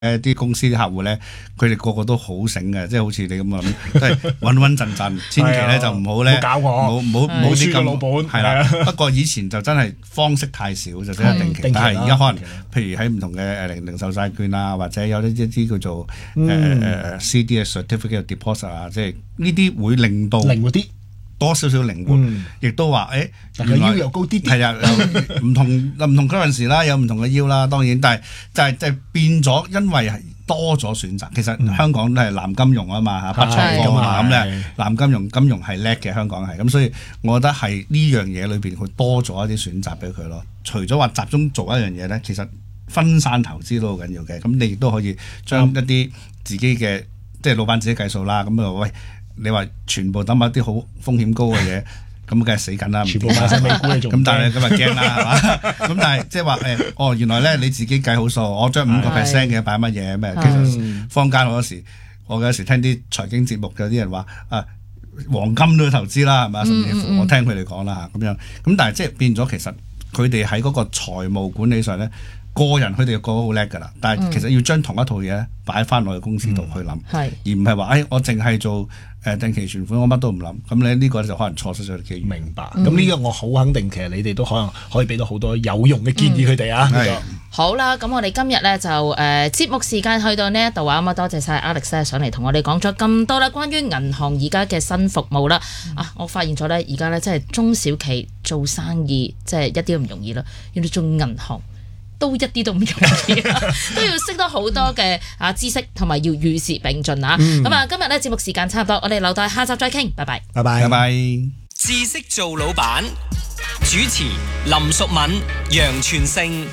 啲公司啲客戶咧，佢哋個個都好醒嘅，即係好似你咁諗，都係穩穩陣陣，千祈咧就唔好咧， 唔好搞我， 冇啲咁老本係啦。不過以前就真係方式太少，就真係定期。但係而家可能，譬如喺唔同嘅零售債券啊，或者有一啲叫做CD 嘅 certificate deposit 啊，即係呢啲會令到靈活啲。 多少少靈活，亦都話但係腰又高啲啲， 係啊，唔同 currency 啦，有唔同嘅腰啦，當然，但係就係變咗，因為係多咗選擇。其實香港都係南金融啊嘛，北財科啊嘛，咁咧南金融係叻嘅，香港係咁，所以我覺得係呢樣嘢裏邊佢多咗一啲選擇俾佢咯。除咗話集中做一樣嘢咧，其實分散投資都好緊要嘅。咁你亦都可以將一啲自己嘅即係老闆自己計數啦。咁啊喂。你話全部抌埋啲好風險高嘅嘢，咁梗係死緊啦！ 全部買晒美股你仲咁， 但係今日驚啦，係嘛？咁但係即係話原來咧你自己計好數，我將5% 嘅擺乜嘢咩？其實坊間我有時聽啲財經節目，有啲人話黃金都要投資啦，係嘛？甚至乎我聽佢哋講啦嚇咁樣。咁但係即係變咗，其實佢哋喺嗰個財務管理上咧，個人佢哋個個好叻㗎啦。但係其實要將同一套嘢擺翻落去公司度去諗，而唔係話我淨係做定期存款，我乜都唔諗，咁你呢個就可能錯失咗機遇。 明白。咁呢個我好肯定，其實你哋都可能可以俾到好多有用嘅建議佢哋啊。 好啦，咁我哋今日咧就節目時間去到呢一度啊，咁啊多謝晒 Alex 上嚟同我哋講咗咁多啦，關於銀行而家嘅新服務啦。我發現咗咧，而家咧真係中小企做生意，即係一啲都唔容易啦。原來做銀行都一啲都唔容易，都要識得好多嘅知識，同埋要與時並進啊！咁今日咧節目時間差唔多，我哋留待下集再傾，拜拜， 拜拜， 拜拜。 知識做老闆，主持林淑敏、楊全勝。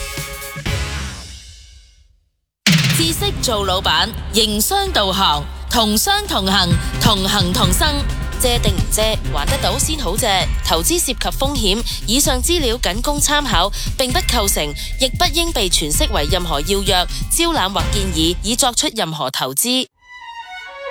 知識做老闆，營商導航，同商同行，同行同生。借定唔借，還得到先好借。投資涉及風險，以上資料僅供參考，並不構成，亦不應被詮釋為任何要約、招攬或建議，以作出任何投資。